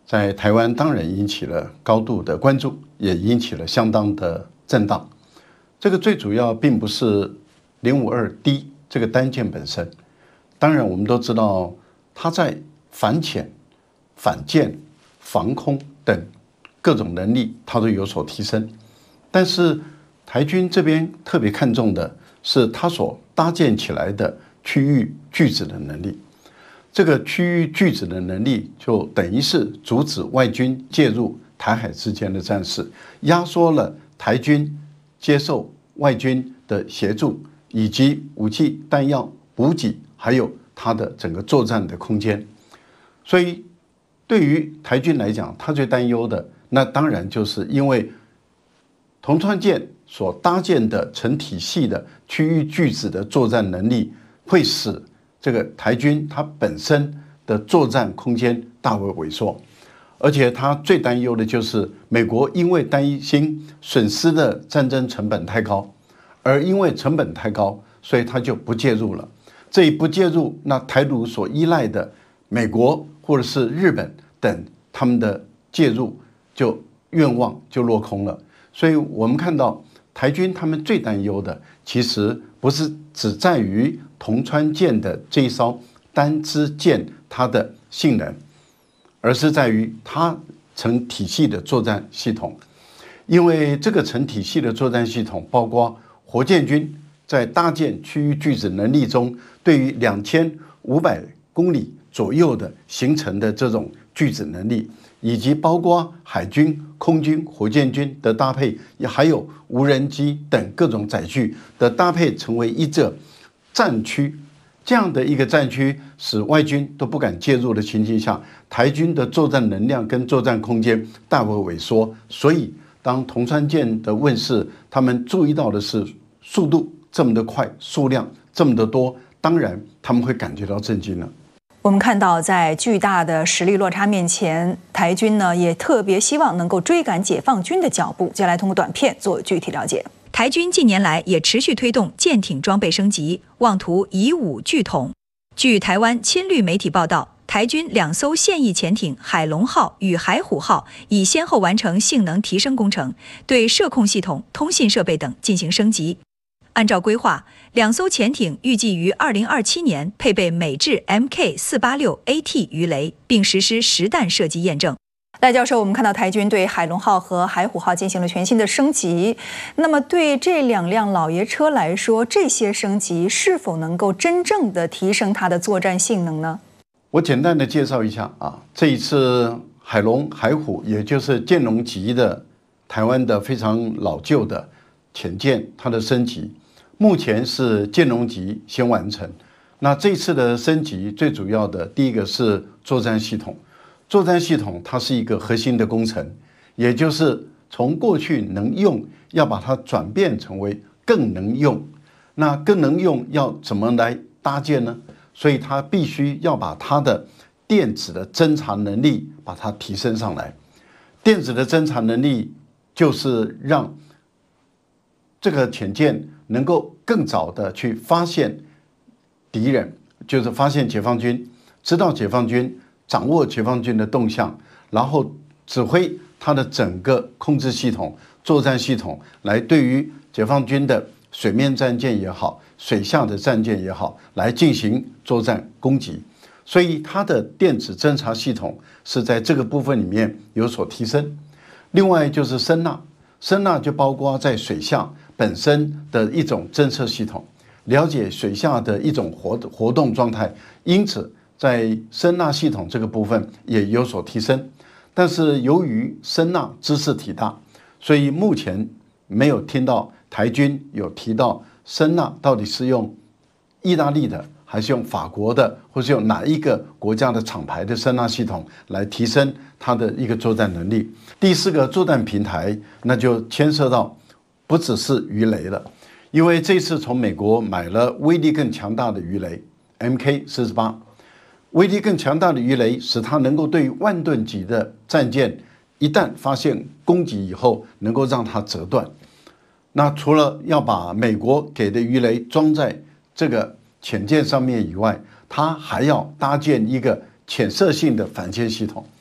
在台湾当然引起了高度的关注，也引起了相当的震荡。这个最主要并不是052D 这个单舰本身，当然我们都知道它在反潜、反舰、防空等各种能力，它都有所提升。但是台军这边特别看重的是它所搭建起来的区域拒止的能力。这个区域拒止的能力，就等于是阻止外军介入台海之间的战事，压缩了台军接受外军的协助，以及武器弹药补给，还有它的整个作战的空间。所以对于台军来讲，他最担忧的，那当然就是因为同川舰所搭建的成体系的区域拒止的作战能力，会使这个台军它本身的作战空间大为萎缩。而且他最担忧的就是美国因为担心损失的战争成本太高，而因为成本太高，所以他就不介入了。这一不介入，那台独所依赖的美国或者是日本等他们的介入就愿望就落空了。所以我们看到台军他们最担忧的，其实不是只在于同川舰的这一艘单支舰它的性能，而是在于它成体系的作战系统。因为这个成体系的作战系统包括火箭军在搭建区域拒止能力中，对于2500公里左右的形成的这种拒止能力，以及包括海军、空军、火箭军的搭配，也还有无人机等各种载具的搭配，成为一个战区。这样的一个战区，使外军都不敢介入的情形下，台军的作战能量跟作战空间大为萎缩。所以当同川舰的问世，他们注意到的是速度这么的快，数量这么的多，当然他们会感觉到震惊了。 我们看到，在巨大的实力落差面前，台军呢也特别希望能够追赶解放军的脚步。接下来通过短片做具体了解。 台军近年来也持续推动舰艇装备升级，妄图以武拒统。据台湾亲绿媒体报道，台军2艘现役潜艇海龙号与海虎号已先后完成性能提升工程，对射控系统、通信设备等进行升级。按照规划，2艘潜艇预计于2027年配备美制 MK486AT 鱼雷，并实施实弹射击验证。 赖教授，我们看到台军对海龙号和海虎号进行了全新的升级，那么对这2辆老爷车来说，这些升级是否能够真正的提升它的作战性能呢？ 我简单的介绍一下啊，这一次海龙、海虎，也就是舰龙级的台湾的非常老旧的潜舰，它的升级，目前是舰龙级先完成。那这次的升级最主要的第一个是作战系统。作战系统它是一个核心的工程，也就是从过去能用要把它转变成为更能用。那更能用要怎么来搭建呢？所以它必须要把它的电子的侦察能力把它提升上来。电子的侦察能力就是让这个潜舰能够更早的去发现敌人，就是发现解放军，知道解放军，掌握解放军的动向，然后指挥它的整个控制系统、作战系统，来对于解放军的水面战舰也好、水下的战舰也好，来进行作战攻击。所以它的电子侦察系统是在这个部分里面有所提升。另外就是声呐，声呐就包括在水下本身的一种侦测系统，了解水下的一种活动状态，因此在声呐系统这个部分也有所提升。但是由于声呐知识体大，所以目前没有听到台军有提到声呐到底是用意大利的，还是用法国的，或是用哪一个国家的厂牌的声呐系统来提升它的一个作战能力。第4个作战平台，那就牵涉到不只是鱼雷了，因为这次从美国买了威力更强大的鱼雷 MK48， 威力更强大的鱼雷使它能够对于万吨级的战舰一旦发现攻击以后，能够让它折断。那除了要把美国给的鱼雷装在这个潜舰上面以外，它还要搭建一个潜射性的反舰系统。